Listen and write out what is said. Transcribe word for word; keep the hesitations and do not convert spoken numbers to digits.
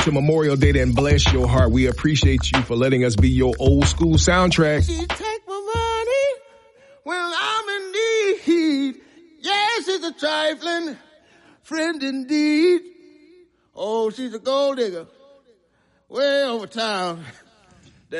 to Memorial Day that bless your heart. We appreciate you for letting us be your old school soundtrack. She take my money when I'm in need. Yes, it's a trifling friend indeed. Oh, she's a gold digger way over town.